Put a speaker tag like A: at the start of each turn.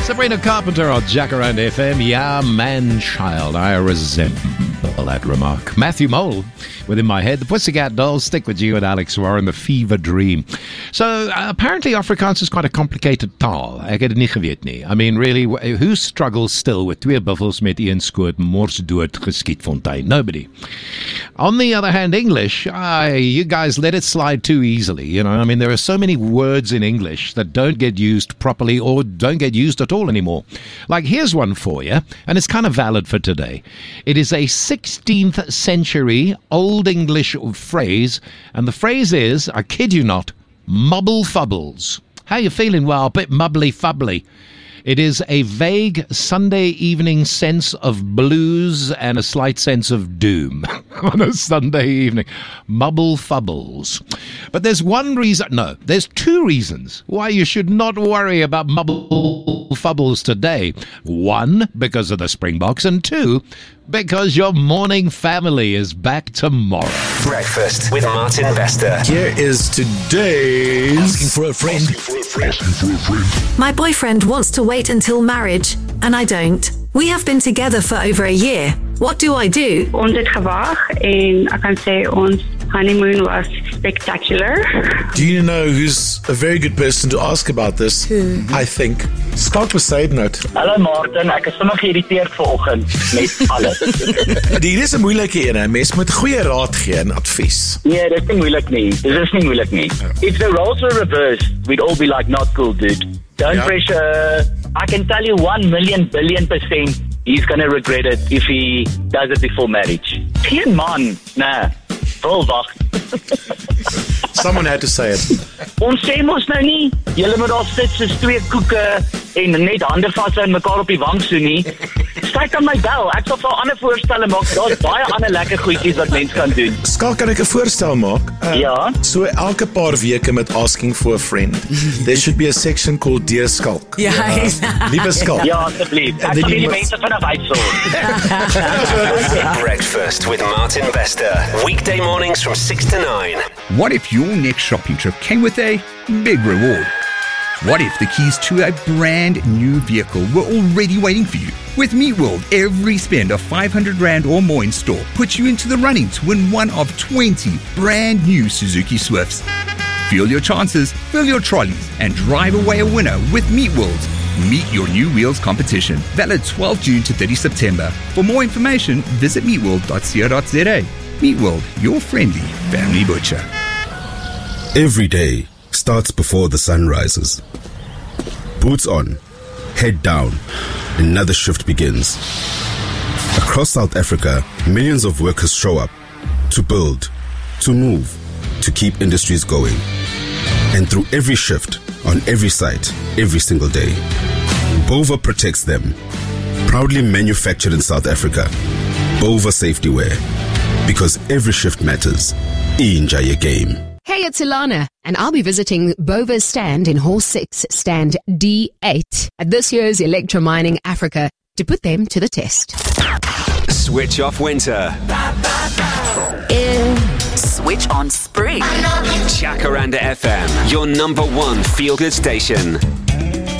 A: Sabrina Carpenter on Jacaranda FM. Yeah, man-child, I resemble that remark. Matthew Mole, within my head. The Pussycat Dolls, stick with you and Alex Warren, the Fever Dream. So, apparently Afrikaans is quite a complicated taal. Ek het dit nie geweet nie. I mean, really, who struggles still with twee buffels met een skoot mors dood geskietfontein? Nobody. On the other hand, English, you guys let it slide too easily. You know, I mean, there are so many words in English that don't get used properly or don't get used at all anymore. Like, here's one for you, and it's kind of valid for today. It is a 16th century Old English phrase, and the phrase is, I kid you not, mubble fubbles. How you feeling? Well, a bit mubbly fubbly. It is a vague Sunday evening sense of blues and a slight sense of doom on a Sunday evening. Mubble fubbles. But there's there's two reasons why you should not worry about mubble fubbles today. One, because of the Springboks, and two, because your morning family is back tomorrow.
B: Breakfast with Martin Bester.
C: Here is today's Asking for a Friend.
D: My boyfriend wants to wait until marriage, and I don't. We have been together for over a year. What do I do?
E: Ons het gewag en ek kan sê ons honeymoon was spectacular.
C: Do you know who's a very good person to ask about this?
D: Who?
C: I think. Scott was saying it.
F: Hallo Martin, ek is sommer geïrriteerd vanoggend met alles.
C: Hier is 'n moeilike een. Mens moet goeie raad gee en advies.
F: Nee, dit is nie moeilik nie. Dit is nie moeilik nie. If the roles were reversed, we'd all be like, not cool, dude. Don't pressure. I can tell you 1,000,000,000,000% he's going to regret it if he does it before marriage. Geen man, nee. Wil wag.
C: Someone had to say it.
F: Ons sê mos nou nie, julle moet daar sit soos twee koeke en net hande vashou en mekaar op die wang so nie. Kyk aan my bel, ek sal vir ander voorstelle maak. Daar's baie ander lekker goedjies wat mens kan doen.
C: Skal, kan ek 'n voorstel maak?
F: Ja.
C: So elke paar weke met Asking for a Friend, there should be a section called Dear Skalk.
D: Ja,
C: Liewe Skalk.
F: Ja, asseblief. Ek sal die mense vanaf uitsorg.
B: Breakfast with Martin Bester. Weekday mornings from 6 to 9.
G: What if your next shopping trip came with a big reward? What if the keys to a brand new vehicle were already waiting for you? With Meatworld, every spend of 500 Rand or more in store puts you into the running to win one of 20 brand new Suzuki Swifts. Feel your chances, fill your trolleys, and drive away a winner with Meatworld. Meet your new wheels competition. Valid 12 June to 30 September. For more information, visit meatworld.co.za. Meatworld, your friendly family butcher.
H: Every day starts before the sun rises. Boots on, head down, another shift begins. Across South Africa, millions of workers show up to build, to move, to keep industries going. And through every shift, on every site, every single day, Bova protects them. Proudly manufactured in South Africa, Bova Safety Wear. Because every shift matters. Enjoy your game.
I: Hey, it's Ilana, and I'll be visiting Bova's stand in Hall 6, stand D8, at this year's Electromining Africa to put them to the test.
B: Switch off winter.
J: Switch on spring.
B: Jacaranda FM, your number one feel-good station.